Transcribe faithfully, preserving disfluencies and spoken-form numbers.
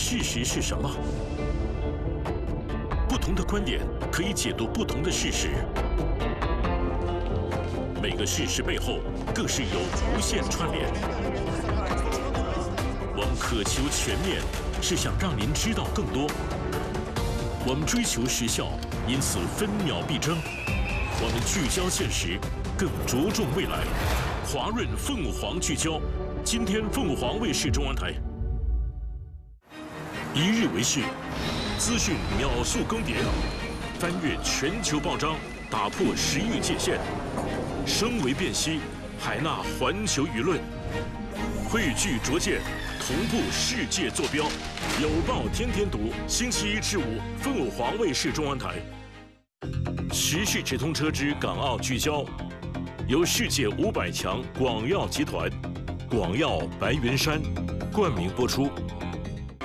事实是什么？不同的观点可以解读不同的事实，每个事实背后更是有无限串联。我们渴求全面，是想让您知道更多。我们追求时效，因此分秒必争。我们聚焦现实，更着重未来。华润凤凰聚焦，今天凤凰卫视中央台。一日为事，资讯秒速更迭，翻越全球报章，打破时域界限，声为辨析，海纳环球舆论，汇聚拙见，同步世界坐标。有报天天读，星期一至五，凤凰卫视中央台。时事直通车之港澳聚焦，由世界五百强广药集团、广药白云山冠名播出。